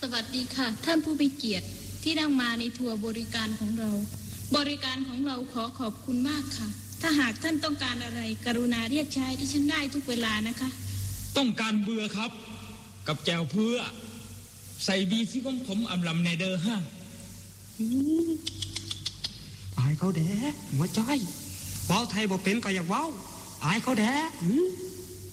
วัสดีค่ะท่านผู้มีเกียรติที่นั่งมาในทัวร์บริการของเราบริการของเราขอขอบคุณมากค่ะถ้าหากท่านต้องการอะไรกรุณาเรียกใช้ที่ฉันได้ทุกเวลานะคะต้องการเบื่อครับกับแจวเพื่อใส่บีซี่ของผมอำลำในเดอร์ห้างอายเขาแดหัวจ้อยเว้าไทยบ่เป็นก็อยากเว้าอายเขาแด